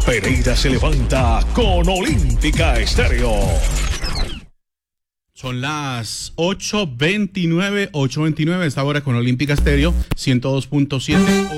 Pereira se levanta con Olímpica Estéreo. Son las 8:29, esta hora con Olímpica Estéreo, 102.7.